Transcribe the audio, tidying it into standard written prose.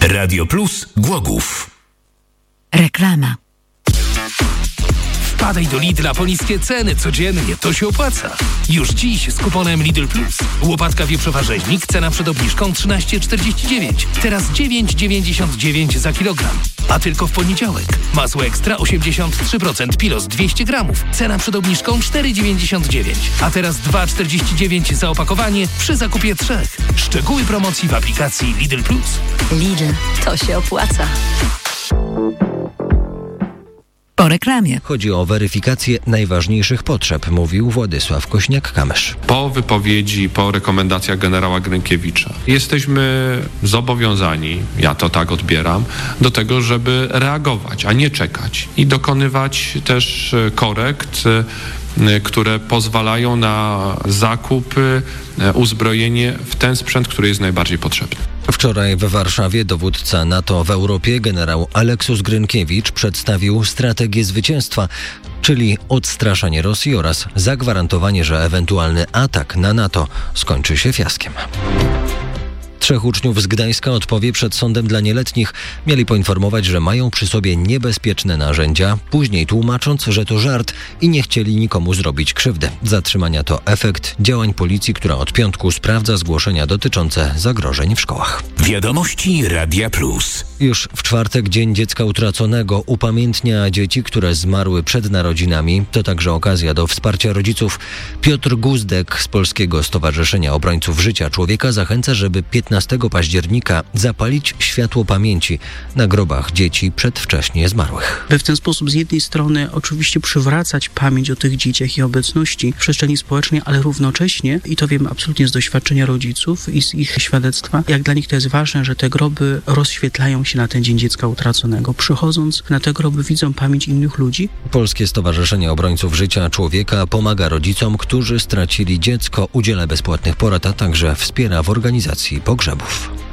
Radio Plus Głogów. Reklama. Wpadaj do Lidla po niskie ceny codziennie, to się opłaca. Już dziś z kuponem Lidl Plus. Łopatka wieprzowa rzeźnik, cena przed obniżką 13,49. Teraz 9,99 za kilogram. A tylko w poniedziałek. Masło ekstra 83% Pilos 200 gramów. Cena przed obniżką 4,99. A teraz 2,49 za opakowanie przy zakupie 3. Szczegóły promocji w aplikacji Lidl Plus. Lidl, to się opłaca. Po reklamie. Chodzi o weryfikację najważniejszych potrzeb, mówił Władysław Kośniak-Kamysz. Po wypowiedzi, po rekomendacjach generała Gryńkiewicza jesteśmy zobowiązani, ja to tak odbieram, do tego, żeby reagować, a nie czekać i dokonywać też korekt, które pozwalają na zakup, uzbrojenie w ten sprzęt, który jest najbardziej potrzebny. Wczoraj w Warszawie dowódca NATO w Europie, generał Aleksus Grynkiewicz, przedstawił strategię zwycięstwa, czyli odstraszanie Rosji oraz zagwarantowanie, że ewentualny atak na NATO skończy się fiaskiem. 3 uczniów z Gdańska odpowie przed sądem dla nieletnich. Mieli poinformować, że mają przy sobie niebezpieczne narzędzia, później tłumacząc, że to żart i nie chcieli nikomu zrobić krzywdy. Zatrzymania to efekt działań policji, która od piątku sprawdza zgłoszenia dotyczące zagrożeń w szkołach. Wiadomości Radia Plus. Już w czwartek Dzień Dziecka Utraconego upamiętnia dzieci, które zmarły przed narodzinami. To także okazja do wsparcia rodziców. Piotr Guzdek z Polskiego Stowarzyszenia Obrońców Życia Człowieka zachęca, żeby 15 października zapalić światło pamięci na grobach dzieci przedwcześnie zmarłych. By w ten sposób z jednej strony oczywiście przywracać pamięć o tych dzieciach i obecności w przestrzeni społecznej, ale równocześnie, i to wiemy absolutnie z doświadczenia rodziców i z ich świadectwa, jak dla nich to jest ważne, że te groby rozświetlają się na ten Dzień Dziecka Utraconego. Przychodząc na te groby widzą pamięć innych ludzi. Polskie Stowarzyszenie Obrońców Życia Człowieka pomaga rodzicom, którzy stracili dziecko, udziela bezpłatnych porad, a także wspiera w organizacji pogrzebów.